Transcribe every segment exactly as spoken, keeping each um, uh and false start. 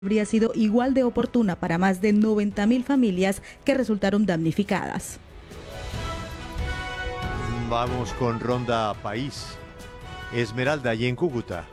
habría sido igual de oportuna para más de noventa mil familias que resultaron damnificadas. Vamos con Ronda País. Esmeralda, allí en Cúcuta.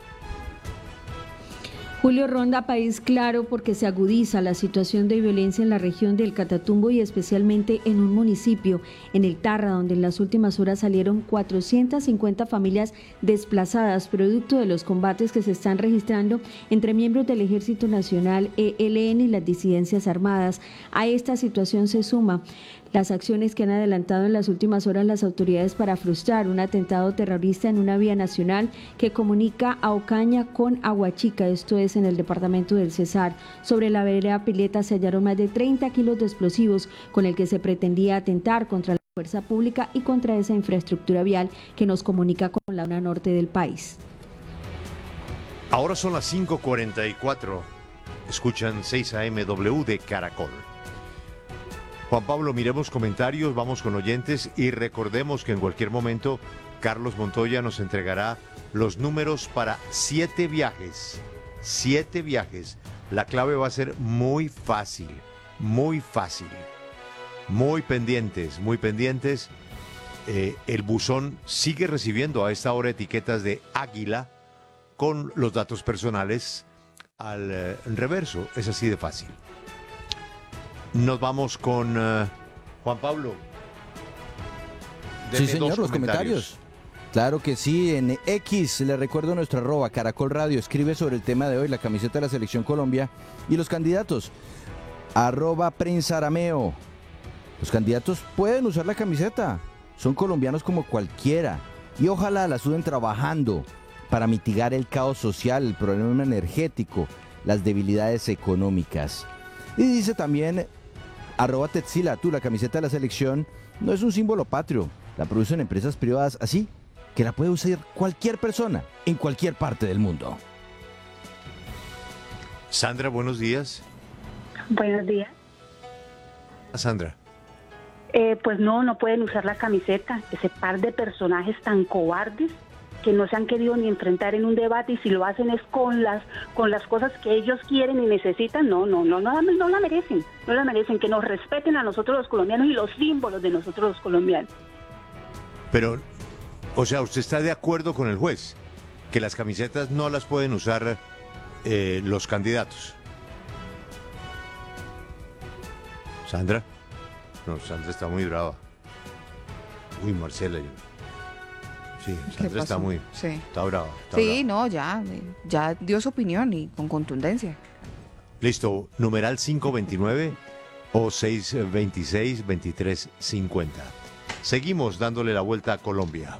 Julio, Ronda País claro porque se agudiza la situación de violencia en la región del Catatumbo y especialmente en un municipio, en el Tarra, donde en las últimas horas salieron cuatrocientas cincuenta familias desplazadas, producto de los combates que se están registrando entre miembros del Ejército Nacional, E L N y las disidencias armadas. A esta situación se suma las acciones que han adelantado en las últimas horas las autoridades para frustrar un atentado terrorista en una vía nacional que comunica a Ocaña con Aguachica, esto es en el departamento del Cesar. Sobre la vereda Pileta se hallaron más de treinta kilos de explosivos con el que se pretendía atentar contra la fuerza pública y contra esa infraestructura vial que nos comunica con la zona norte del país. Ahora son las cinco cuarenta y cuatro. Escuchan seis A M W de Caracol. Juan Pablo, miremos comentarios, vamos con oyentes y recordemos que en cualquier momento Carlos Montoya nos entregará los números para siete viajes. Siete viajes. La clave va a ser muy fácil, muy fácil. Muy pendientes, muy pendientes. Eh, el buzón sigue recibiendo a esta hora etiquetas de Águila con los datos personales al eh, reverso. Es así de fácil. Nos vamos con uh, Juan Pablo. Sí, señor, los comentarios. Claro que sí, en X, le recuerdo nuestro arroba, Caracol Radio, escribe sobre el tema de hoy, la camiseta de la Selección Colombia y los candidatos, arroba Prensa Arameo. Los candidatos pueden usar la camiseta, son colombianos como cualquiera y ojalá la suden trabajando para mitigar el caos social, el problema energético, las debilidades económicas. Y dice también, arroba Tetzila, tú, la camiseta de la selección no es un símbolo patrio, la producen empresas privadas así que la puede usar cualquier persona en cualquier parte del mundo. Sandra, buenos días. Buenos días. Sandra. Eh, pues no, no pueden usar la camiseta, ese par de personajes tan cobardes que no se han querido ni enfrentar en un debate y si lo hacen es con las con las cosas que ellos quieren y necesitan, no, no, no, no, no la merecen, no la merecen, que nos respeten a nosotros los colombianos y los símbolos de nosotros los colombianos. Pero, o sea, ¿usted está de acuerdo con el juez que las camisetas no las pueden usar eh, los candidatos? ¿Sandra? No, Sandra está muy brava. Uy, Marcela, yo... Sí, Sandra está muy, sí. está brava. Está sí, brava. no, ya, ya dio su opinión y con contundencia. Listo, numeral cinco veintinueve o seis veintiséis veintitrés cincuenta. Seguimos dándole la vuelta a Colombia.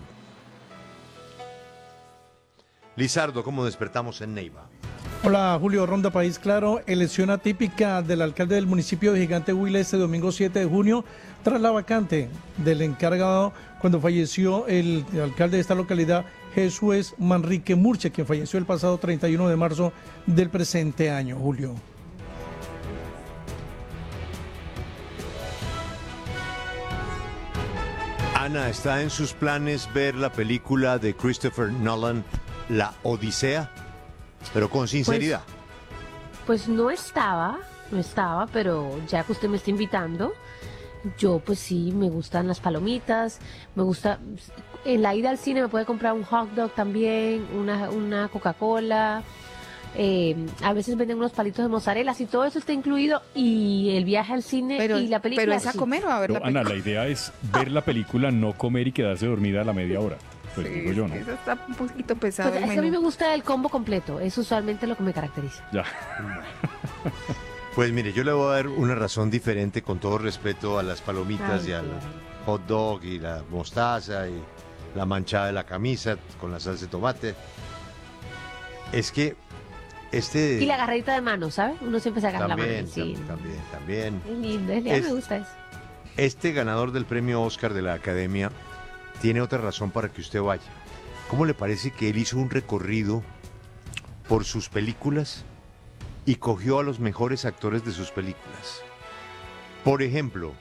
Lizardo, ¿cómo despertamos en Neiva? Hola Julio, Ronda País Claro, elección atípica del alcalde del municipio de Gigante Huila este domingo siete de junio, tras la vacante del encargado cuando falleció el alcalde de esta localidad, Jesús Manrique Murche, quien falleció el pasado treinta y uno de marzo del presente año, Julio. Ana, ¿está en sus planes ver la película de Christopher Nolan, La Odisea? Pero con sinceridad. Pues, pues no estaba, no estaba, pero ya que usted me está invitando, yo pues sí, me gustan las palomitas, me gusta, en la ida al cine me puede comprar un hot dog también, una, una Coca-Cola, eh, a veces venden unos palitos de mozzarella, y todo eso está incluido, y el viaje al cine pero, y la película. ¿Pero es a comer o a ver no, la película? Ana, la idea es ver la película, no comer y quedarse dormida a la media hora. Pues sí, digo yo, ¿no? Eso está un poquito pesado. Pues, es que a mí me gusta el combo completo, es usualmente lo que me caracteriza. Ya. Pues mire, yo le voy a dar una razón diferente con todo respeto a las palomitas Ay, y al claro. hot dog y la mostaza y la manchada de la camisa con la salsa de tomate. Es que este... Y la agarradita de mano, ¿sabes? Uno siempre se agarra también, la mano. Sí. también, también. Es lindo, es lindo, Es- me gusta eso. Este ganador del premio Oscar de la Academia tiene otra razón para que usted vaya. ¿Cómo le parece que él hizo un recorrido por sus películas y cogió a los mejores actores de sus películas? Por ejemplo,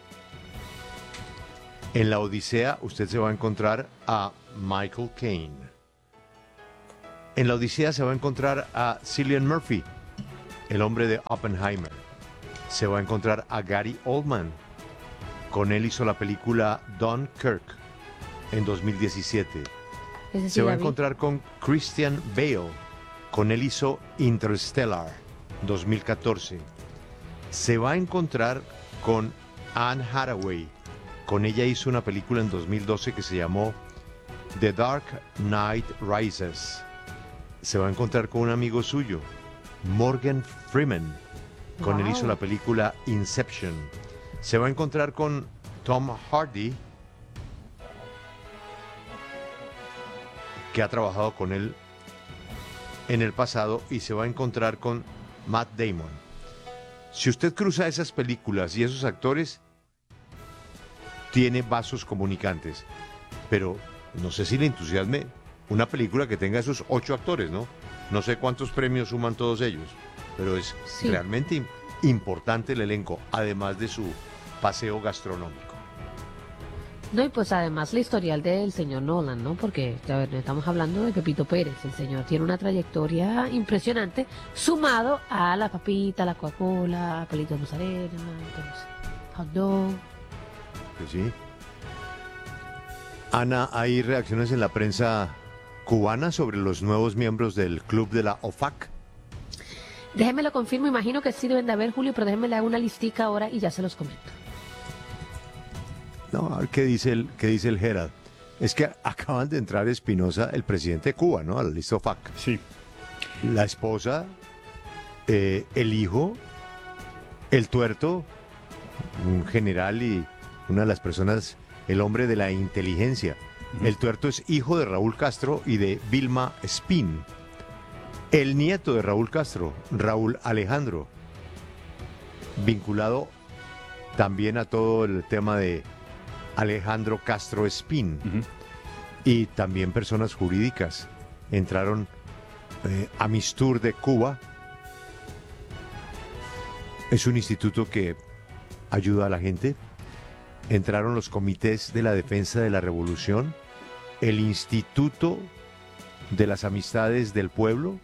en La Odisea usted se va a encontrar a Michael Caine. En La Odisea se va a encontrar a Cillian Murphy. el hombre de Oppenheimer. Se va a encontrar a Gary Oldman. Con él hizo la película Dunkirk en dos mil diecisiete. Ese sí Se va a la vi. encontrar con Christian Bale. Con él hizo Interstellar dos mil catorce. Se va a encontrar con Anne Hathaway. Con ella hizo una película en dos mil doce que se llamó The Dark Knight Rises. Se va a encontrar con un amigo suyo, Morgan Freeman. Con Wow. él hizo la película Inception. Se va a encontrar con Tom Hardy, que ha trabajado con él en el pasado, y se va a encontrar con Matt Damon. Si usted cruza esas películas y esos actores, tiene vasos comunicantes. Pero no sé si le entusiasme una película que tenga esos ocho actores, ¿no? No sé cuántos premios suman todos ellos, pero es Sí. realmente im- importante el elenco, además de su paseo gastronómico. No, y pues además la historial del señor Nolan, ¿no? Porque, a ver, estamos hablando de Pepito Pérez. El señor tiene una trayectoria impresionante, sumado a la papita, la Coca-Cola, pelito de mozzarella, todo eso. Hot dog. Pues sí. Ana, ¿hay reacciones en la prensa cubana sobre los nuevos miembros del club de la O F A C? Déjenme lo confirmo, imagino que sí deben de haber, Julio, pero déjenme le hago una listica ahora y ya se los comento. No, a ver qué dice el, qué dice el Herald. Es que acaban de entrar Espinosa, el presidente de Cuba, ¿no? A la lista O F A C. Sí. La esposa, eh, el hijo, el tuerto, un general y una de las personas, el hombre de la inteligencia. El tuerto es hijo de Raúl Castro y de Vilma Espín. El nieto de Raúl Castro, Raúl Alejandro, vinculado también a todo el tema de Alejandro Castro Espín. Ujú. Y también personas jurídicas. Entraron eh, Amistur de Cuba. Es un instituto que ayuda a la gente. Entraron los comités de la defensa de la revolución, el Instituto de las Amistades del Pueblo,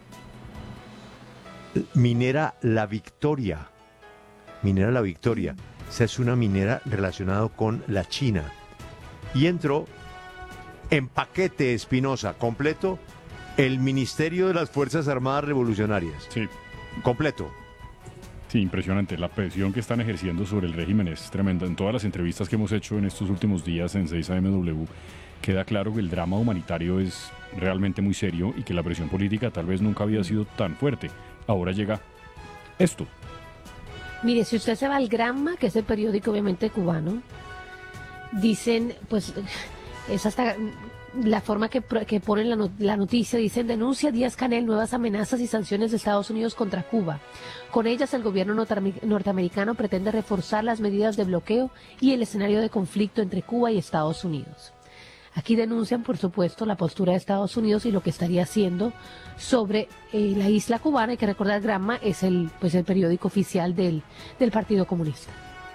Minera La Victoria. Minera La Victoria. Esa es una minera relacionada con la China. Y entró en paquete, Espinosa, completo, el Ministerio de las Fuerzas Armadas Revolucionarias. Sí. Completo. Sí, impresionante. La presión que están ejerciendo sobre el régimen es tremenda. En todas las entrevistas que hemos hecho en estos últimos días en seis A M W, queda claro que el drama humanitario es realmente muy serio y que la presión política tal vez nunca había sido tan fuerte. Ahora llega esto. Mire, si usted se va al Granma, que es el periódico obviamente cubano, dicen, pues, es hasta la forma que, pro- que ponen la, no- la noticia, dicen, denuncia Díaz-Canel nuevas amenazas y sanciones de Estados Unidos contra Cuba. Con ellas el gobierno norteam- norteamericano pretende reforzar las medidas de bloqueo y el escenario de conflicto entre Cuba y Estados Unidos. Aquí denuncian, por supuesto, la postura de Estados Unidos y lo que estaría haciendo sobre eh, la isla cubana. Hay que recordar, Granma es el, pues, el periódico oficial del, del Partido Comunista.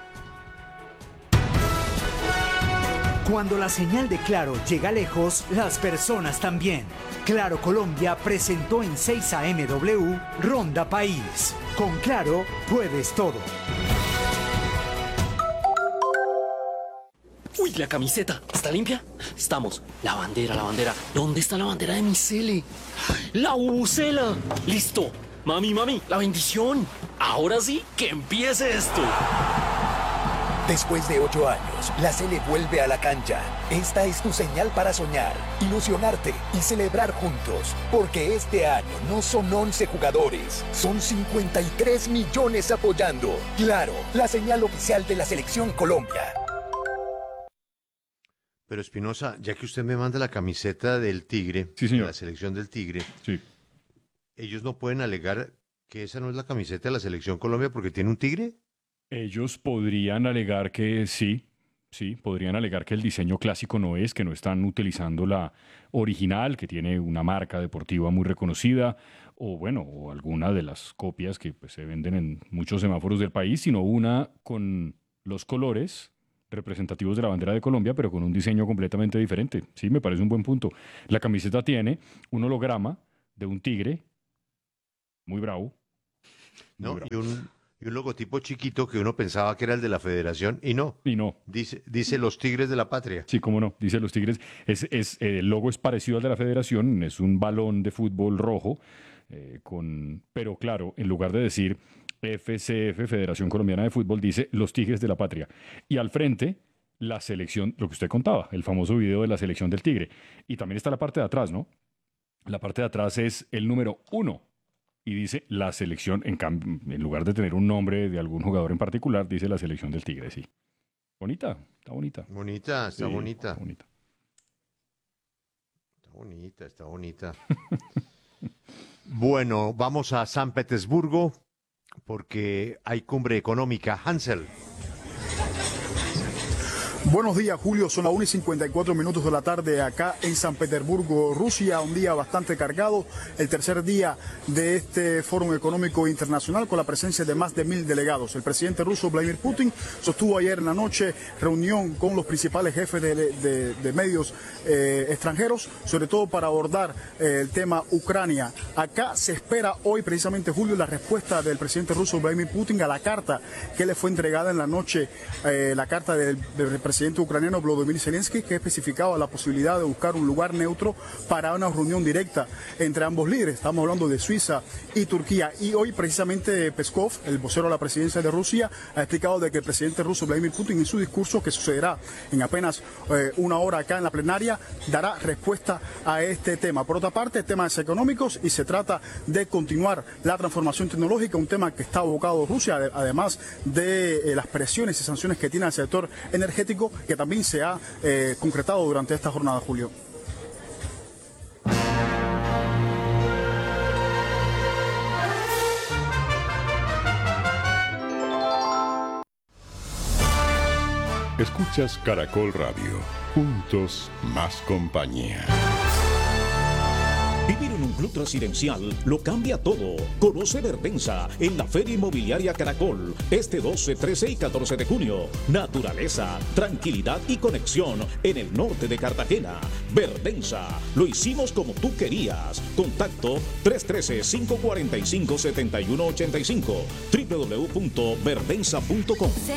Cuando la señal de Claro llega lejos, las personas también. Claro Colombia presentó en seis A M W Ronda País. Con Claro puedes todo. Uy, la camiseta. ¿Está limpia? Estamos. La bandera, la bandera. ¿Dónde está la bandera de mi cele? La bubucela. Listo. Mami, mami, la bendición. Ahora sí, que empiece esto. Después de ocho años, la Sele vuelve a la cancha. Esta es tu señal para soñar, ilusionarte y celebrar juntos. Porque este año no son once jugadores, son cincuenta y tres millones apoyando. Claro, la señal oficial de la Selección Colombia. Pero Espinosa, ya que usted me manda la camiseta del Tigre, Sí, señor. de la selección del Tigre, Sí. ellos no pueden alegar que esa no es la camiseta de la selección Colombia porque tiene un tigre. Ellos podrían alegar que sí, sí, podrían alegar que el diseño clásico no es, que no están utilizando la original, que tiene una marca deportiva muy reconocida, o bueno, o alguna de las copias que pues, se venden en muchos semáforos del país, sino una con los colores representativos de la bandera de Colombia, pero con un diseño completamente diferente. Sí, me parece un buen punto. La camiseta tiene un holograma de un tigre muy bravo ¿no? Y un, y un logotipo chiquito que uno pensaba que era el de la federación y no. Y no. Dice, dice los Tigres de la Patria. Sí, cómo no, dice los Tigres. Es, es, eh, el logo es parecido al de la federación, es un balón de fútbol rojo, eh, con, pero claro, en lugar de decir F C F, Federación Colombiana de Fútbol, dice los Tigres de la Patria. Y al frente, la selección, lo que usted contaba, el famoso video de la selección del Tigre. Y también está la parte de atrás, ¿no? La parte de atrás es el número uno. Y dice la selección, en, cambio, en lugar de tener un nombre de algún jugador en particular, dice la selección del Tigre, sí. Bonita, está bonita. Bonita, está Sí, bonita. está bonita. Está bonita, está bonita. Bueno, vamos a San Petersburgo porque hay cumbre económica. Hansel. Buenos días, Julio. Son las una y cincuenta y cuatro minutos de la tarde acá en San Petersburgo, Rusia. Un día bastante cargado. El tercer día de este Foro Económico Internacional con la presencia de más de mil delegados. El presidente ruso Vladimir Putin sostuvo ayer en la noche reunión con los principales jefes de, de, de medios eh, extranjeros, sobre todo para abordar eh, el tema Ucrania. Acá se espera hoy, precisamente, Julio, la respuesta del presidente ruso Vladimir Putin a la carta que le fue entregada en la noche, eh, la carta del, del presidente ucraniano Volodymyr Zelensky, que especificaba la posibilidad de buscar un lugar neutro para una reunión directa entre ambos líderes. Estamos hablando de Suiza y Turquía. Y hoy, precisamente, Peskov, el vocero de la presidencia de Rusia, ha explicado de que el presidente ruso Vladimir Putin, en su discurso, que sucederá en apenas eh, una hora acá en la plenaria, dará respuesta a este tema. Por otra parte, temas económicos, y se trata de continuar la transformación tecnológica, un tema que está abocado Rusia, además de eh, las presiones y sanciones que tiene el sector energético, que también se ha eh, concretado durante esta jornada, Julio. Escuchas Caracol Radio. Juntos, más compañía. Vivir en un club residencial lo cambia todo. Conoce Verdensa en la Feria Inmobiliaria Caracol este doce, trece y catorce de junio. Naturaleza, tranquilidad y conexión en el norte de Cartagena. Verdensa, lo hicimos como tú querías. Contacto tres uno tres, cinco cuatro cinco, siete uno ocho cinco, doble u doble u doble u punto verdensa punto com.